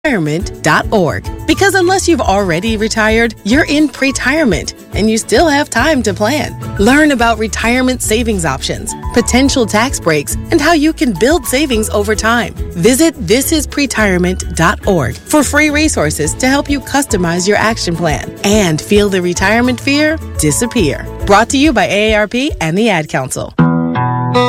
Retirement.org. Because unless you've already retired, you're in pre-retirement and you still have time to plan. Learn about retirement savings options, potential tax breaks, and how you can build savings over time. Visit thisispretirement.org for free resources to help you customize your action plan and feel the retirement fear disappear. Brought to you by AARP and the Ad Council.